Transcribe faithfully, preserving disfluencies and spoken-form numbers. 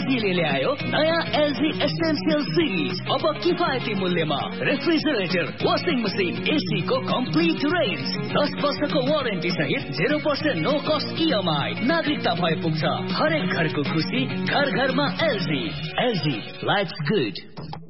एलजीले ल्यायो नयाँ LG essential series. अब किफायती मूल्यमा रेफ्रिजरेटर, वाशिङ मसिन, एसी को कम्प्लिट रेन्ज, दस वर्षको वारेन्टी सहित zero percent no cost EMI. नागरिकता भए पुग्छ हरेक घरको खुसी, घर घरमा एलजी। LG, life good.